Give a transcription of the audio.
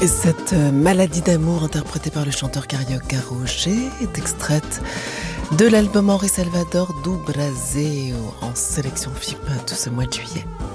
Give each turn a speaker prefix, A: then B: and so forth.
A: Et cette maladie d'amour interprétée par le chanteur carioca Roger est extraite de l'album Henri Salvador do Brasil en sélection FIP de ce mois de juillet.